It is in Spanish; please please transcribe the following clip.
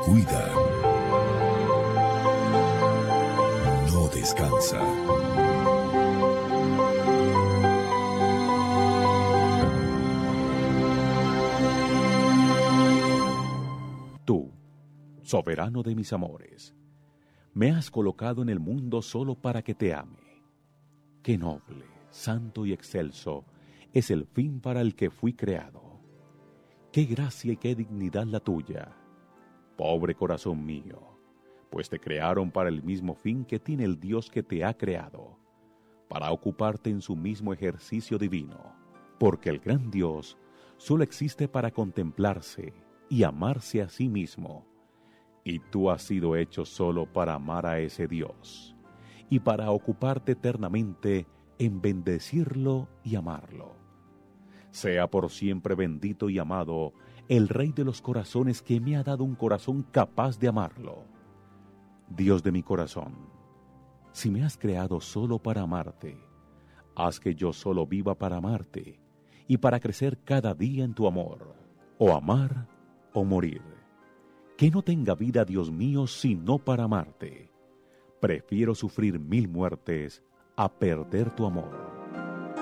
cuida, no descansa. Tú, soberano de mis amores, me has colocado en el mundo solo para que te ame. Qué noble, santo y excelso es el fin para el que fui creado. Qué gracia y qué dignidad la tuya, pobre corazón mío, pues te crearon para el mismo fin que tiene el Dios que te ha creado, para ocuparte en su mismo ejercicio divino, porque el gran Dios solo existe para contemplarse y amarse a sí mismo, y tú has sido hecho solo para amar a ese Dios, y para ocuparte eternamente en bendecirlo y amarlo. Sea por siempre bendito y amado el Rey de los corazones que me ha dado un corazón capaz de amarlo. Dios de mi corazón, si me has creado solo para amarte, haz que yo solo viva para amarte y para crecer cada día en tu amor, o amar o morir. Que no tenga vida, Dios mío, sino para amarte. Prefiero sufrir 1000 muertes a perder tu amor.